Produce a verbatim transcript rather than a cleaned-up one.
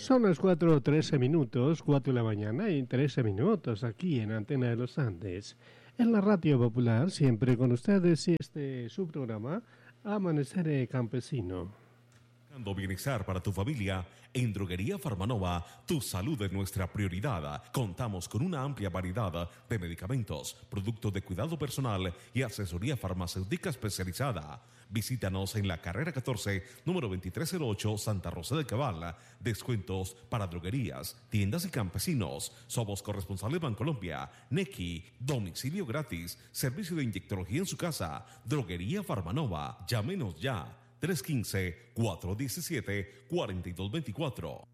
Son las cuatro trece minutos, cuatro de la mañana y trece minutos aquí en Antena de los Andes. En la Radio Popular, siempre con ustedes y este su programa, Amanecer Campesino. Bienestar para tu familia. En Droguería Farmanova, tu salud es nuestra prioridad. Contamos con una amplia variedad de medicamentos, productos de cuidado personal y asesoría farmacéutica especializada. Visítanos en la carrera catorce, número veintitrés cero ocho, Santa Rosa de Cabal. Descuentos para droguerías, tiendas y campesinos. Somos corresponsales Bancolombia, Nequi, domicilio gratis, servicio de inyectología en su casa. Droguería Farmanova, llámenos ya. tres uno cinco, cuatro uno siete, cuatro dos dos cuatro.